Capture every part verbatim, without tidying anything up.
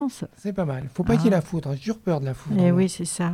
C'est pas mal. Faut pas qu'il y ait Ah. la foudre. J'ai toujours peur de la foudre. Eh moi. oui, c'est ça.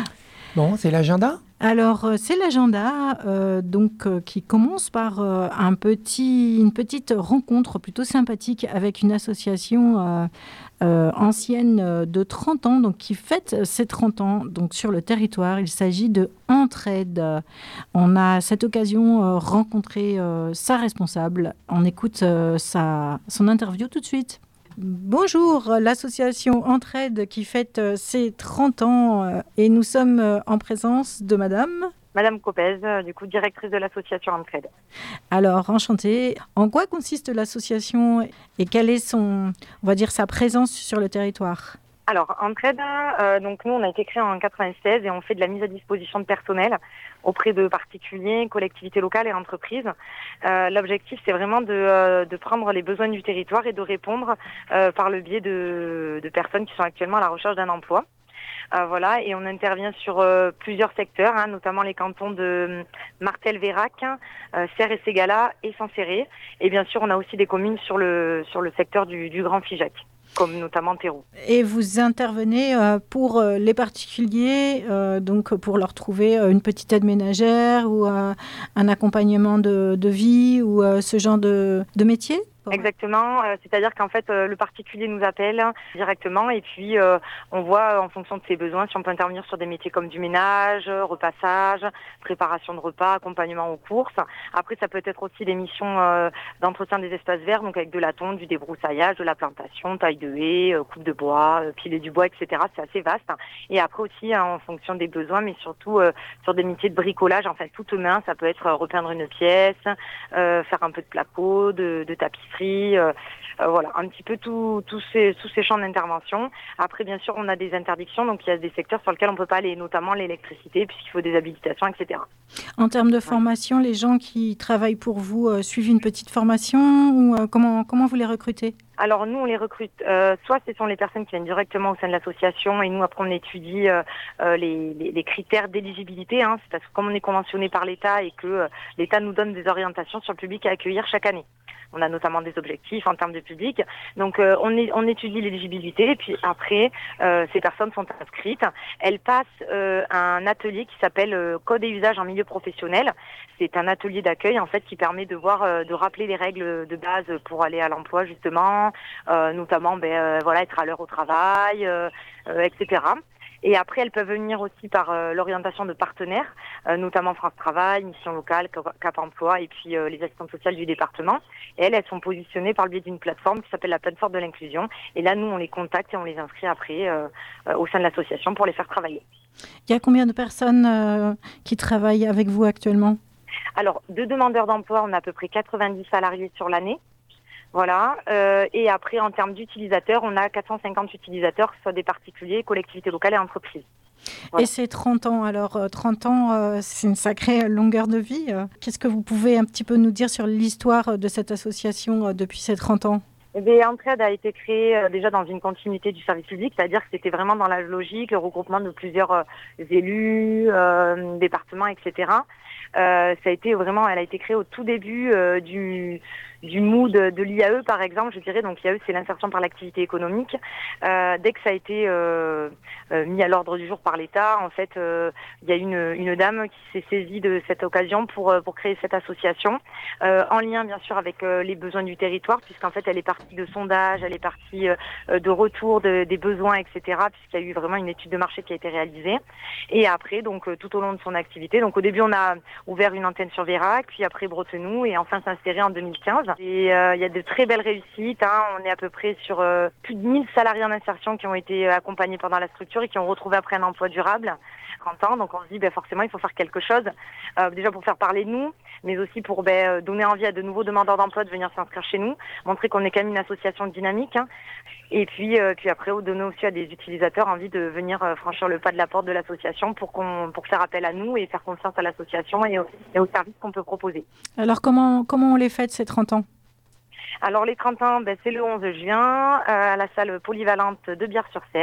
Bon, c'est l'agenda. Alors, euh, c'est l'agenda euh, donc, euh, qui commence par euh, un petit, une petite rencontre plutôt sympathique avec une association euh, euh, ancienne euh, de trente ans, donc, qui fête ses trente ans donc, sur le territoire. Il s'agit de Entraide. On a à cette occasion euh, rencontré euh, sa responsable. On écoute euh, sa, son interview tout de suite. Bonjour, l'association Entraide qui fête euh, ses trente ans euh, et nous sommes euh, en présence de madame. Madame Copez, euh, du coup directrice de l'association Entraide. Alors, enchantée. En quoi consiste l'association et quelle est son, on va dire, sa présence sur le territoire ? Alors, Entraide, euh, donc nous on a été créé en quatre-vingt-seize et on fait de la mise à disposition de personnel auprès de particuliers, collectivités locales et entreprises. Euh, l'objectif c'est vraiment de, euh, de prendre les besoins du territoire et de répondre euh, par le biais de, de personnes qui sont actuellement à la recherche d'un emploi. Euh, voilà, et on intervient sur euh, plusieurs secteurs, hein, notamment les cantons de Martel-Vérac, euh, Serres et Ségala et Saint-Céré. Et bien sûr, on a aussi des communes sur le sur le secteur du, du Grand Figeac, comme notamment Thérault. Et vous intervenez euh, pour euh, les particuliers, euh, donc pour leur trouver euh, une petite aide ménagère ou euh, un accompagnement de, de vie ou euh, ce genre de, de métier ? Exactement, euh, c'est-à-dire qu'en fait euh, le particulier nous appelle directement et puis euh, on voit euh, en fonction de ses besoins si on peut intervenir sur des métiers comme du ménage, repassage, préparation de repas, accompagnement aux courses. Après ça peut être aussi des missions euh, d'entretien des espaces verts, donc avec de la tonte, du débroussaillage, de la plantation, taille de haies, euh, coupe de bois, euh, piler du bois, et cetera. C'est assez vaste. Et après aussi hein, en fonction des besoins, mais surtout euh, sur des métiers de bricolage, enfin toute main, ça peut être euh, repeindre une pièce, euh, faire un peu de placo, de, de tapisserie. Euh, euh, voilà, un petit peu tous tout ces, tous ces champs d'intervention. Après, bien sûr, on a des interdictions, donc il y a des secteurs sur lesquels on ne peut pas aller, notamment l'électricité, puisqu'il faut des habilitations, et cetera. En termes de formation, ouais. Les gens qui travaillent pour vous euh, suivent une petite formation ou euh, comment, comment vous les recrutez ? Alors nous, on les recrute. Euh, soit ce sont les personnes qui viennent directement au sein de l'association et nous, après, on étudie euh, euh, les, les, les critères d'éligibilité. Hein, c'est parce que comme on est conventionné par l'État et que euh, l'État nous donne des orientations sur le public à accueillir chaque année. On a notamment des objectifs en termes de public. Donc, euh, on, est, on étudie l'éligibilité et puis après, euh, ces personnes sont inscrites. Elles passent euh, un atelier qui s'appelle euh, Code et usage en milieu professionnel. C'est un atelier d'accueil en fait qui permet de voir, euh, de rappeler les règles de base pour aller à l'emploi justement, euh, notamment ben euh, voilà être à l'heure au travail, euh, euh, et cetera. Et après, elles peuvent venir aussi par euh, l'orientation de partenaires, euh, notamment France Travail, Mission Locale, Cap Emploi et puis euh, les assistantes sociales du département. Et elles, elles sont positionnées par le biais d'une plateforme qui s'appelle la plateforme de l'inclusion. Et là, nous, on les contacte et on les inscrit après euh, euh, au sein de l'association pour les faire travailler. Il y a combien de personnes euh, qui travaillent avec vous actuellement ? Alors, de demandeurs d'emploi, on a à peu près quatre-vingt-dix salariés sur l'année. Voilà. Euh, et après, en termes d'utilisateurs, on a quatre cent cinquante utilisateurs, que ce soit des particuliers, collectivités locales et entreprises. Voilà. Et c'est trente ans. Alors, euh, trente ans, euh, c'est une sacrée longueur de vie. Euh, qu'est-ce que vous pouvez un petit peu nous dire sur l'histoire de cette association euh, depuis ces trente ans ? Eh bien, Entraide a été créée euh, déjà dans une continuité du service public, c'est-à-dire que c'était vraiment dans la logique, le regroupement de plusieurs euh, élus, euh, départements, et cetera. Euh, ça a été vraiment, elle a été créée au tout début euh, du du mood de l'I A E par exemple, je dirais. Donc l'I A E c'est l'insertion par l'activité économique. Euh, dès que ça a été euh, euh, mis à l'ordre du jour par l'État, en fait, euh, il y a une une dame qui s'est saisie de cette occasion pour pour créer cette association, euh, en lien bien sûr avec euh, les besoins du territoire, puisqu'en fait elle est partie de sondages, elle est partie euh, de retour de, des besoins, et cetera. Puisqu'il y a eu vraiment une étude de marché qui a été réalisée. Et après, donc euh, tout au long de son activité, donc au début on a ouvert une antenne sur Vérac, puis après Bretenoux et enfin Saint-Céré en deux mille quinze. Et il euh, y a de très belles réussites. Hein. On est à peu près sur euh, plus de mille salariés en insertion qui ont été accompagnés pendant la structure et qui ont retrouvé après un emploi durable. trente ans, donc on se dit ben, forcément il faut faire quelque chose, euh, déjà pour faire parler de nous, mais aussi pour ben, donner envie à de nouveaux demandeurs d'emploi de venir s'inscrire chez nous, montrer qu'on est quand même une association dynamique, hein. Et puis, euh, puis après donner aussi à des utilisateurs envie de venir euh, franchir le pas de la porte de l'association pour qu'on pour faire appel à nous et faire confiance à l'association et, au, et aux services qu'on peut proposer. Alors comment, comment on les fête ces trente ans ? Alors les trente ans, ben, c'est le onze juin euh, à la salle polyvalente de Bière-sur-Serre.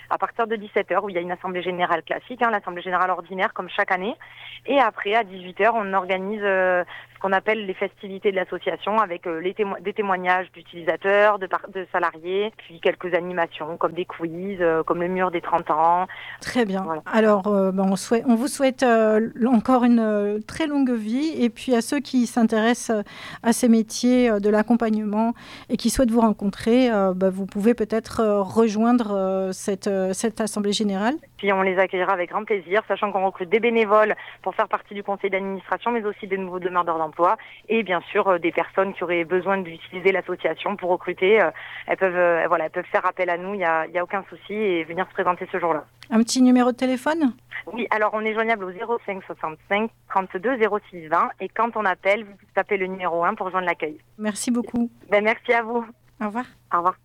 à partir de dix-sept heures, où il y a une assemblée générale classique, hein, l'assemblée générale ordinaire, comme chaque année. Et après, à dix-huit heures, on organise euh, ce qu'on appelle les festivités de l'association, avec euh, les témo- des témoignages d'utilisateurs, de, par- de salariés, puis quelques animations, comme des quiz, euh, comme le mur des trente ans. Très bien. Voilà. Alors, euh, ben, on, souhaite, on vous souhaite euh, encore une euh, très longue vie. Et puis, à ceux qui s'intéressent à ces métiers euh, de l'accompagnement et qui souhaitent vous rencontrer, euh, ben, vous pouvez peut-être euh, rejoindre euh, cette, euh, cette assemblée générale. Puis on les accueillera avec grand plaisir, sachant qu'on recrute des bénévoles pour faire partie du conseil d'administration, mais aussi des nouveaux demandeurs d'emploi et bien sûr euh, des personnes qui auraient besoin d'utiliser l'association pour recruter. Euh, elles peuvent, euh, voilà, elles peuvent faire appel à nous, il n'y a, y a aucun souci et venir se présenter ce jour-là. Un petit numéro de téléphone ? Oui, alors on est joignable au zéro cinq soixante-cinq trente-deux zéro six vingt et quand on appelle, vous tapez le numéro un pour joindre l'accueil. Merci beaucoup. Ben, merci à vous. Au revoir. Au revoir.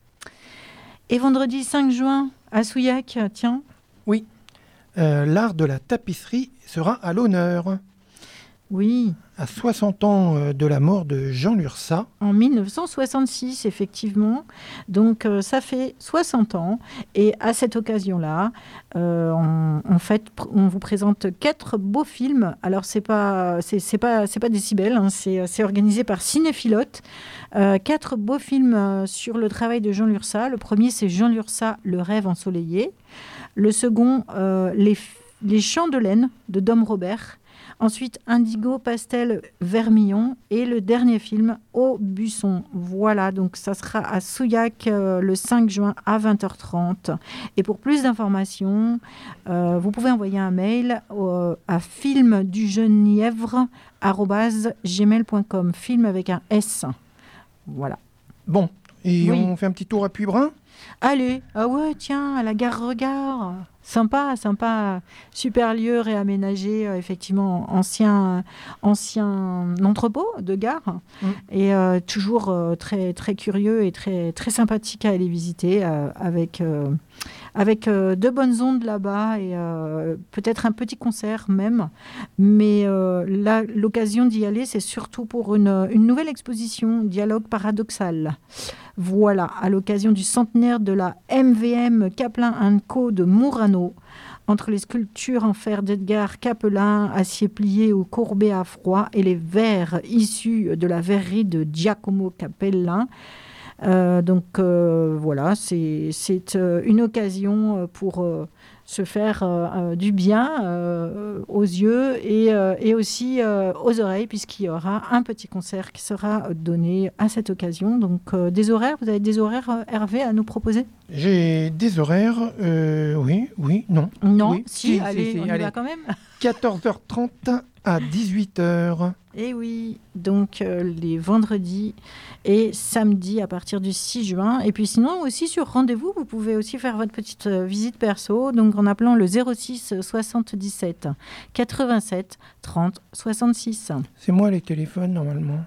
Et vendredi cinq juin, à Souillac, tiens. Oui, euh, l'art de la tapisserie sera à l'honneur. Oui, À soixante ans euh, de la mort de Jean Lurçat, en mille neuf cent soixante-six, effectivement. Donc, euh, ça fait soixante ans. Et à cette occasion-là, euh, on, en fait, pr- on vous présente quatre beaux films. Alors, c'est pas, c'est, c'est pas, c'est pas Décibel, hein, c'est, c'est organisé par Cinéphilote. Euh, quatre beaux films euh, sur le travail de Jean Lurçat. Le premier, c'est Jean Lurçat, Le rêve ensoleillé. Le second, euh, les, F- les Chants de laine de Dom Robert. Ensuite, Indigo, Pastel, Vermillon. Et le dernier film, Au Buisson. Voilà, donc ça sera à Souillac euh, le cinq juin à vingt heures trente. Et pour plus d'informations, euh, vous pouvez envoyer un mail euh, à filmdugenièvre arobase gmail point com. Film avec un S. Voilà. bon, et Oui. on fait un petit tour à Puybrun. Allez, ah ouais, tiens, à la gare Regard. Sympa, sympa. Super lieu réaménagé, euh, effectivement, ancien, ancien entrepôt de gare. Mm. Et euh, toujours euh, très, très curieux et très, très sympathique à aller visiter euh, avec, euh, avec euh, de bonnes ondes là-bas et euh, peut-être un petit concert même. Mais euh, là, l'occasion d'y aller, c'est surtout pour une, une nouvelle exposition, Dialogue paradoxal. Voilà, à l'occasion du centenaire de la M V M Caplin and Co de Murano, entre les sculptures en fer d'Edgar Capelin, acier plié ou courbé à froid, et les verres issus de la verrerie de Giacomo Capellin. Euh, donc euh, voilà, c'est, c'est euh, une occasion pour euh, se faire euh, euh, du bien euh, aux yeux et, euh, et aussi euh, aux oreilles, puisqu'il y aura un petit concert qui sera donné à cette occasion. Donc euh, des horaires, vous avez des horaires, euh, Hervé, à nous proposer ? J'ai des horaires, euh, oui, oui, non. Non, Oui, si, si, si, allez, si, on y allez. va quand même. quatorze heures trente à dix-huit heures. Et oui, donc euh, les vendredis et samedis à partir du six juin. Et puis sinon aussi sur rendez-vous, vous pouvez aussi faire votre petite euh, visite perso, donc en appelant le zéro six soixante-dix-sept quatre-vingt-sept trente soixante-six. C'est moi les téléphones normalement.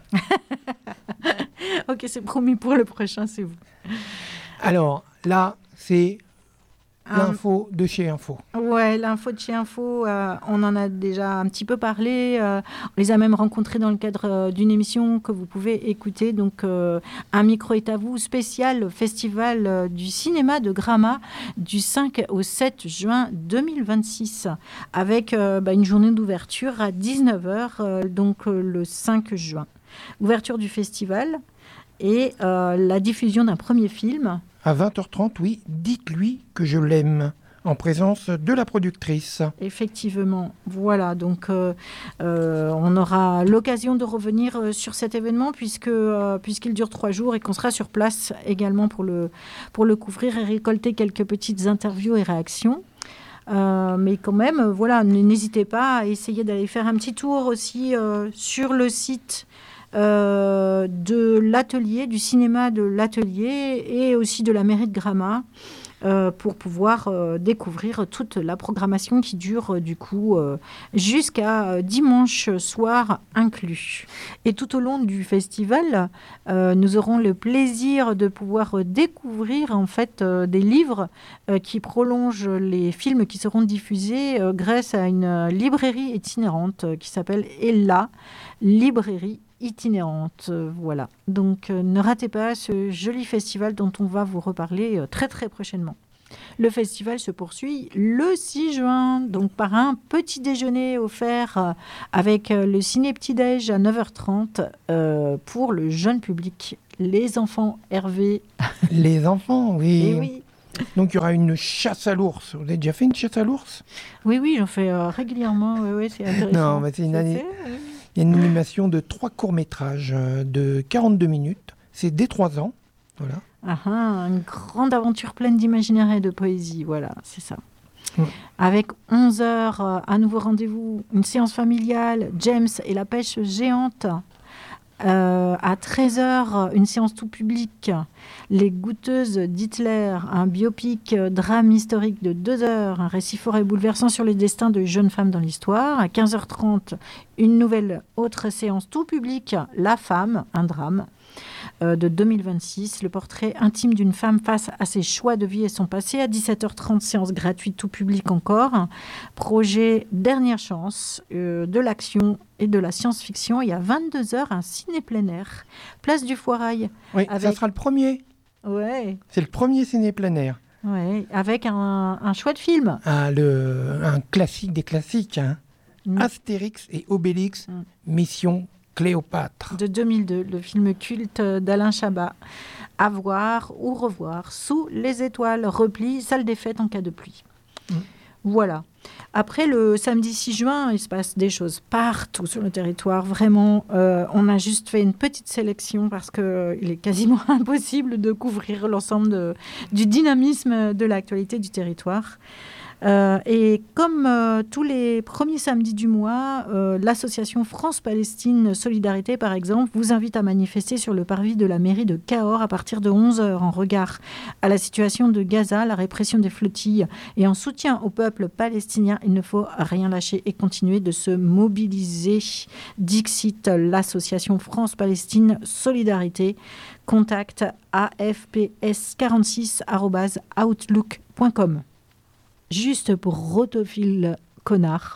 Ok, c'est promis pour le prochain, c'est vous. Alors là, c'est Un- l'info de chez Info. Ouais, l'info de chez Info, euh, on en a déjà un petit peu parlé. euh, on les a même rencontrés dans le cadre euh, d'une émission que vous pouvez écouter. Donc, euh, Un micro est à vous, spécial festival euh, du cinéma de Gramma du cinq au sept juin deux mille vingt-six, avec euh, bah, une journée d'ouverture à dix-neuf heures, euh, donc euh, le cinq juin. Ouverture du festival et euh, la diffusion d'un premier film. À vingt heures trente, oui, dites-lui que je l'aime, en présence de la productrice. Effectivement, voilà, donc euh, euh, on aura l'occasion de revenir euh, sur cet événement puisque, euh, puisqu'il dure trois jours et qu'on sera sur place également pour le, pour le couvrir et récolter quelques petites interviews et réactions. Euh, mais quand même, euh, voilà, n'hésitez pas à essayer d'aller faire un petit tour aussi euh, sur le site euh, de l'atelier, du cinéma de l'atelier et aussi de la mairie de Gramma. Euh, pour pouvoir euh, découvrir toute la programmation qui dure euh, du coup euh, jusqu'à euh, dimanche soir inclus. Et tout au long du festival, euh, nous aurons le plaisir de pouvoir euh, découvrir en fait euh, des livres euh, qui prolongent les films qui seront diffusés euh, grâce à une euh, librairie itinérante euh, qui s'appelle Ella, librairie itinérante. Euh, voilà. Donc, euh, ne ratez pas ce joli festival dont on va vous reparler euh, très, très prochainement. Le festival se poursuit le six juin, donc par un petit déjeuner offert euh, avec euh, le ciné petit-déj à neuf heures trente euh, pour le jeune public. Les enfants, Hervé. Les enfants, oui. Et oui. Donc il y aura une chasse à l'ours. Vous avez déjà fait une chasse à l'ours? Oui, oui, j'en fais euh, régulièrement. Oui, oui, c'est intéressant. Non, mais c'est une Ça, année. c'est, oui. Il y a une animation de trois courts-métrages euh, de quarante-deux minutes. C'est dès trois ans. Voilà. Ah, ah, une grande aventure pleine d'imaginaire et de poésie. Voilà, c'est ça. Ouais. Avec onze heures, euh, un nouveau rendez-vous, une séance familiale, James et la pêche géante. Euh, à treize heures, une séance tout public, Les goûteuses d'Hitler, un biopic euh, drame historique de deux heures, un récit fort et bouleversant sur les destins de jeunes femmes dans l'histoire. À quinze heures trente, une nouvelle autre séance tout public, La femme, un drame. Euh, de deux mille vingt-six, le portrait intime d'une femme face à ses choix de vie et son passé. À dix-sept heures trente, séance gratuite tout public encore. Projet Dernière chance, euh, de l'action et de la science-fiction. Et à vingt-deux heures, un ciné plein air. Place du Foirail. Oui, avec... ça sera le premier. Ouais. C'est le premier ciné plein air. Ouais, avec un, un chouette film. Ah, le, un classique des classiques. Hein. Mm. Astérix et Obélix, Mm. Mission Cléopâtre. De deux mille deux, le film culte d'Alain Chabat. À voir ou revoir sous les étoiles. Repli, salle des fêtes en cas de pluie. Mm. Voilà. Après, le samedi six juin, il se passe des choses partout sur le territoire. Vraiment, euh, on a juste fait une petite sélection parce qu'il euh, est quasiment impossible de couvrir l'ensemble de, du dynamisme de l'actualité du territoire. Euh, et comme euh, tous les premiers samedis du mois, euh, l'association France-Palestine Solidarité, par exemple, vous invite à manifester sur le parvis de la mairie de Cahors à partir de onze heures en regard à la situation de Gaza, la répression des flottilles et en soutien au peuple palestinien. Il ne faut rien lâcher et continuer de se mobiliser. Dixit, l'association France-Palestine Solidarité. Contact a f p s quarante-six arobase outlook point com. Juste pour Rotophile Connard,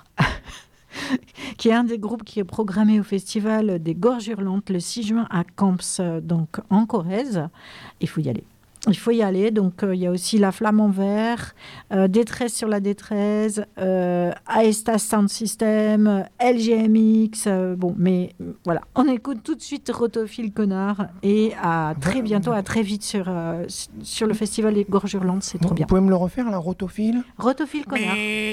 qui est un des groupes qui est programmé au Festival des Gorges Hurlantes le six juin à Camps, donc en Corrèze. Il faut y aller. Il faut y aller. Donc, euh, il y a aussi La Flamme en Vert, euh, Détresse sur la détresse, euh, Aestas Sound System, L G M X. Euh, bon, mais euh, voilà. On écoute tout de suite Rotophile Connard et à très bientôt, à très vite sur, euh, sur le Festival des Gorges Hurlantes. C'est trop Vous bien. pouvez me le refaire, la rotophile? Rotophile Connard.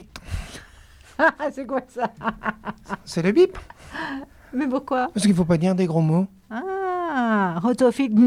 C'est quoi ça? C'est le bip. Mais pourquoi? Parce qu'il ne faut pas dire des gros mots. Ah, Rotophile